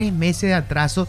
meses de atraso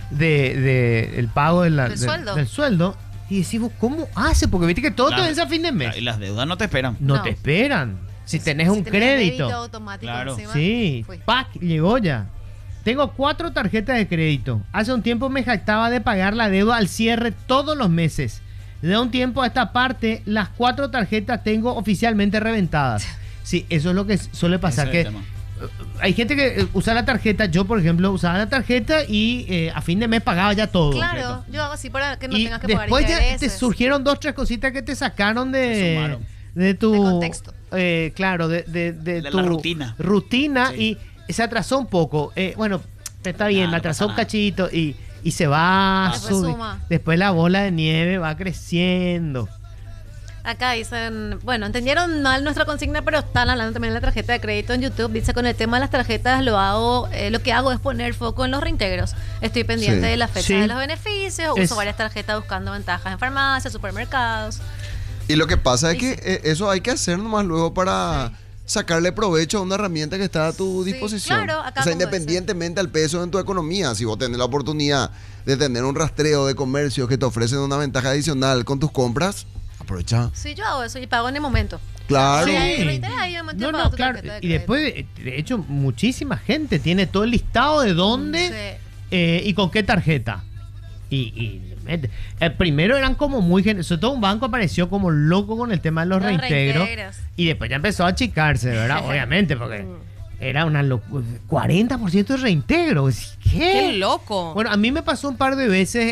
el pago del sueldo. Y decimos, ¿cómo hace? Porque viste que todo te vence a fin de mes. Y las deudas no te esperan. No te esperan. Si tenés un crédito. Débito automático encima, sí, ¡pac! Llegó ya. Tengo 4 tarjetas de crédito. Hace un tiempo me jactaba de pagar la deuda al cierre todos los meses. De un tiempo a esta parte, las 4 tarjetas tengo oficialmente reventadas. Sí, eso es lo que suele pasar. Que hay gente que usa la tarjeta. Yo, por ejemplo, usaba la tarjeta y a fin de mes pagaba ya todo. Claro, yo hago así para que no y tengas que pagar después intereses. Ya te surgieron 2, 3 cositas que te sacaron de tu... De contexto. Claro, de tu la rutina sí. Y se atrasó un poco. Bueno, está bien, me atrasó un cachito y se va después la bola de nieve va creciendo. Acá dicen, bueno, entendieron mal nuestra consigna, pero están hablando también de la tarjeta de crédito en YouTube. Dice, con el tema de las tarjetas lo que hago es poner foco en los reintegros. Estoy pendiente de la fecha de los beneficios, uso varias tarjetas buscando ventajas en farmacias, supermercados. Y lo que pasa es que eso hay que hacer nomás luego para sacarle provecho a una herramienta que está a tu disposición. Claro, acá o sea, independientemente al peso en tu economía, si vos tenés la oportunidad de tener un rastreo de comercios que te ofrecen una ventaja adicional con tus compras, aprovecha. Sí, yo hago eso y pago en el momento. Claro. Sí. Claro. Y después, de hecho, muchísima gente tiene todo el listado de dónde y con qué tarjeta. Y primero eran como muy sobre todo un banco apareció como loco con el tema de los reintegros y después ya empezó a achicarse, ¿verdad? Obviamente, porque era una 40% de reintegro. ¡Qué loco! Bueno, a mí me pasó un par de veces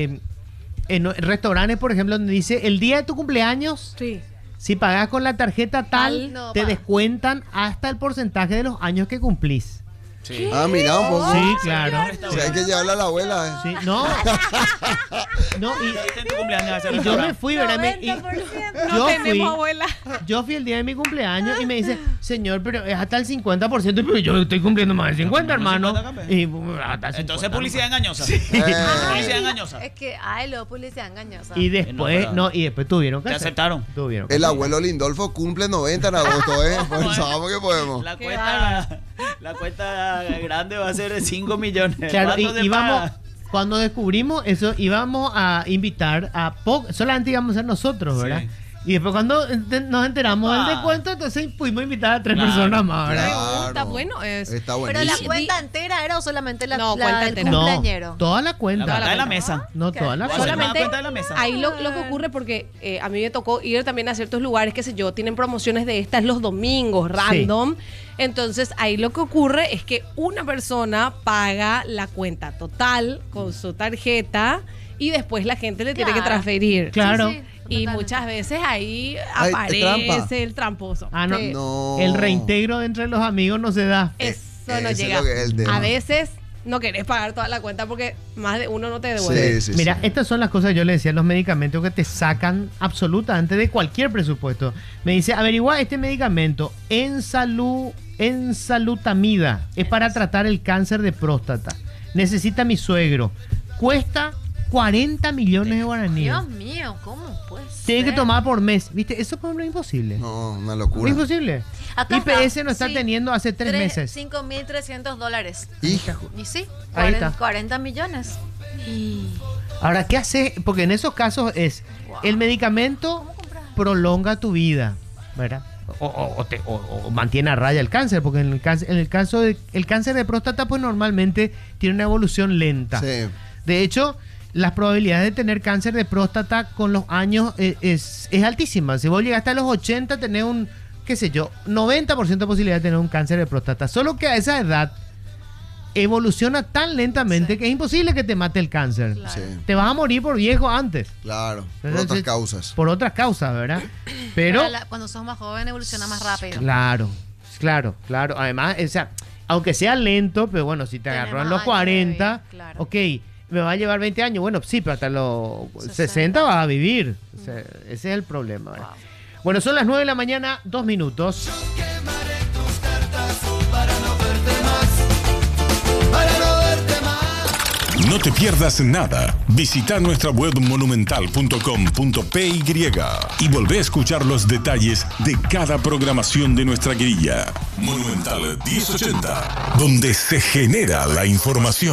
en restaurantes, por ejemplo, donde dice el día de tu cumpleaños, si pagás con la tarjeta tal, te descuentan hasta el porcentaje de los años que cumplís. Sí. Mira un poco. Sí, claro. Si hay que llevarle a la abuela. Sí, no. Y yo me fui, ¿verdad? No tenemos abuela. Yo fui el día de mi cumpleaños y me dice, señor, pero es hasta el 50%, pero yo estoy cumpliendo más del 50, hermano. Y, entonces publicidad engañosa. Sí. Publicidad engañosa. Es que, publicidad engañosa. Y después, tuvieron que te aceptaron. El abuelo Lindolfo cumple 90 en agosto, Pensábamos que podemos. La cuenta grande va a ser de 5 millones. Claro, cuando descubrimos eso, íbamos a invitar solamente íbamos a ser nosotros, ¿verdad? Sí. Y después cuando nos enteramos del descuento, entonces pudimos invitar a 3 personas más, ¿verdad? Claro. Está bueno eso. Está buenísimo. Pero la cuenta entera era o solamente la cuenta entera. cumpleañero. Toda la cuenta. La cuenta de la mesa. No, toda la cuenta. Solamente cuenta de la mesa. Ahí lo que ocurre porque a mí me tocó ir también a ciertos lugares, qué sé yo, tienen promociones de estas los domingos, random. Entonces ahí lo que ocurre es que una persona paga la cuenta total con su tarjeta y después la gente le tiene que transferir. Claro. Sí, y muchas veces ahí aparece el tramposo. No. El reintegro entre los amigos no se da. Eso no llega. A veces no querés pagar toda la cuenta porque más de uno no te devuelve. Mira, estas son las cosas que yo le decía, los medicamentos que te sacan absolutamente de cualquier presupuesto. Me dice, averigua este medicamento ensalutamida. Es para tratar el cáncer de próstata. Necesita mi suegro. Cuesta 40 millones de guaraníes. Dios mío, ¿cómo puede ser? Tiene que tomar por mes. ¿Viste? Eso por ejemplo es imposible. No, una locura. Es imposible. Acá IPS no está teniendo hace 3 meses. $5.300. Hija. Y sí, Ahí está. 40 millones. Ahora, ¿qué hace? Porque en esos casos es el medicamento prolonga tu vida, ¿verdad? O mantiene a raya el cáncer, porque en el caso del cáncer de próstata, pues normalmente tiene una evolución lenta. Sí. De hecho, las probabilidades de tener cáncer de próstata con los años es altísima. Si vos llegaste a los 80, tenés un, qué sé yo, 90% de posibilidad de tener un cáncer de próstata. Solo que a esa edad evoluciona tan lentamente que es imposible que te mate el cáncer. Claro. Sí. Te vas a morir por viejo antes. Claro, por Entonces, otras causas. Por otras causas, ¿verdad? Pero Cuando sos más joven evoluciona más rápido. Claro. Además, o sea, aunque sea lento, pero bueno, si te agarró en los 40, ok, me va a llevar 20 años. Bueno, sí, pero hasta los 60 vas a vivir. O sea, ese es el problema. ¿verdad? Wow. Bueno, son las 9 de la mañana, 2 minutos. No te pierdas nada. Visita nuestra web monumental.com.py y volvé a escuchar los detalles de cada programación de nuestra grilla. Monumental 1080, donde se genera la información.